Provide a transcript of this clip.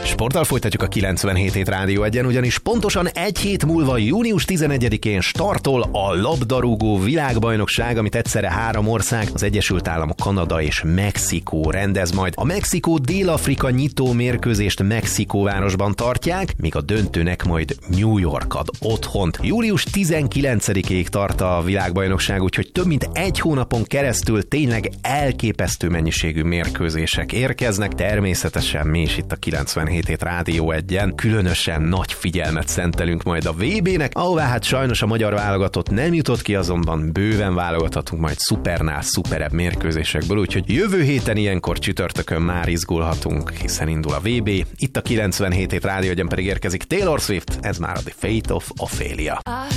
Sporttal folytatjuk a 97 hét Rádió Egyen, ugyanis pontosan egy hét múlva, június 11-én startol a labdarúgó világbajnokság, amit egyszerre 3 ország, az Egyesült Államok, Kanada és Mexikó rendez majd. A Mexikó-Dél-Afrika nyitó mérkőzést Mexikóvárosban tartják, míg a döntőnek majd New York ad otthont. Július 19-ig tart a világbajnokság, úgyhogy több mint egy hónapon keresztül tényleg elképesztő mennyiségű mérkőzések érkeznek. Természetesen mi is itt a 97 hét Rádió Egyen különösen nagy figyelmet szentelünk majd a VB-nek, ahová hát sajnos a magyar válogatott nem jutott ki, azonban bőven válogathatunk majd szupernál szuperebb mérkőzésekből, úgyhogy jövő héten ilyenkor csütörtökön már izgulhatunk, hiszen indul a VB. Itt a 97 hét Rádió Egyen pedig érkezik Taylor Swift, ez már a The Fate of Ophelia.